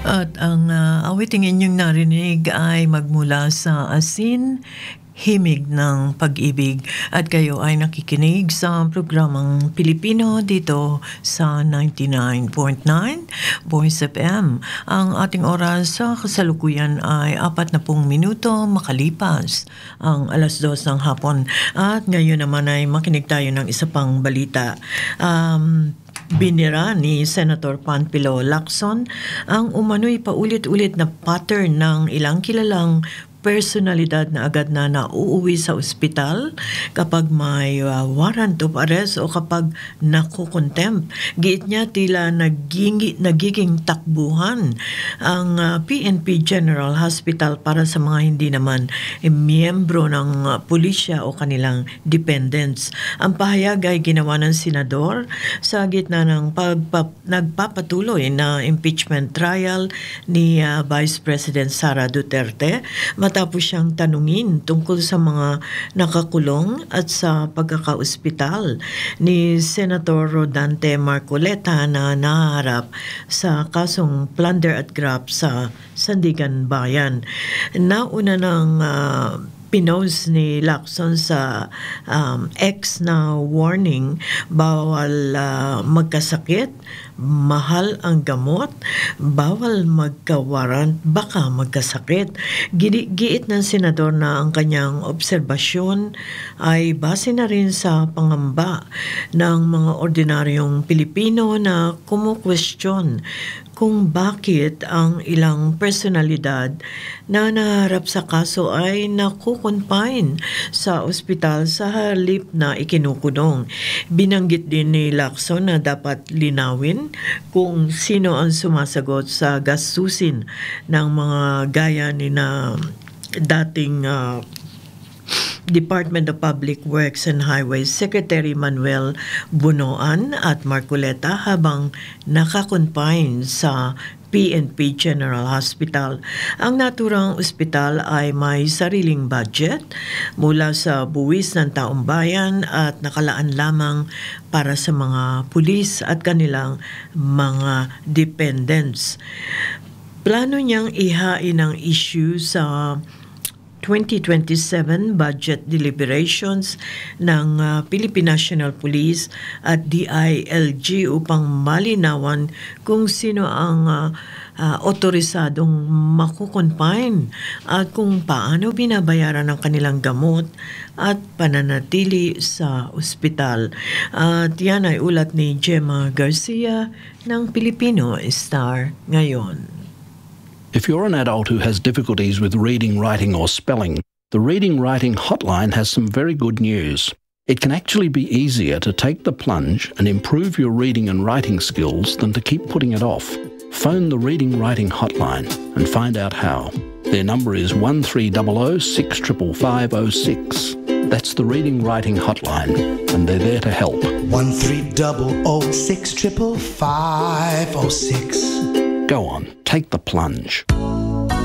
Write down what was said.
At ang awiting inyong narinig ay magmula sa Asin, Himig ng Pag-ibig. At kayo ay nakikinig sa programang Pilipino dito sa 99.9 Voice FM. Ang ating oras sa kasalukuyan ay 40 minuto makalipas ang 2:00 ng hapon. At ngayon naman ay makinig tayo ng isa pang balita. Binira ni Senator Panfilo Lacson ang umano'y paulit-ulit na pattern ng ilang kilalang personalidad na agad na nauuwi sa ospital kapag may warrant of arrest o kapag nakukontempt. Giit niya tila nagiging takbuhan ang PNP General Hospital para sa mga hindi naman miyembro ng pulisya o kanilang dependents. Ang pahayag ay ginawa ng senador sa gitna ng nagpapatuloy na impeachment trial ni Vice President Sara Duterte matapos siyang tanungin tungkol sa mga nakakulong at sa pagkakaospital ni Senator Rodante Marcoleta na naharap sa kasong plunder at graft sa Sandigan Bayan. Nauna ng pinost ni Lacson sa X na warning, bawal magkasakit, mahal ang gamot, bawal magka-warrant, baka magkasakit. Giit ng senador na ang kanyang obserbasyon ay base na rin sa pangamba ng mga ordinaryong Pilipino na kumukwestiyon kung bakit ang ilang personalidad na naharap sa kaso ay nakukonfine sa ospital sa halip na ikinukulong. Binanggit din ni Lacson na dapat linawin kung sino ang sumasagot sa gastusin ng mga gaya ni na dating Department of Public Works and Highways Secretary Manuel Bunoan at Marcoleta habang nakakonfine sa PNP General Hospital. Ang naturang ospital ay may sariling budget mula sa buwis ng taong bayan at nakalaan lamang para sa mga pulis at kanilang mga dependents. Plano niyang ihain ang issue sa 2027 budget deliberations ng Philippine National Police at DILG upang malinawan kung sino ang otorisadong makukonfine at kung paano binabayaran ang kanilang gamot at pananatili sa ospital. At yan ay ulat ni Gemma Garcia ng Filipino Star ngayon. If you're an adult who has difficulties with reading, writing or spelling, the Reading Writing Hotline has some very good news. It can actually be easier to take the plunge and improve your reading and writing skills than to keep putting it off. Phone the Reading Writing Hotline and find out how. Their number is 1300 65506. That's the Reading Writing Hotline, and they're there to help. 1300 65506. Go on, take the plunge.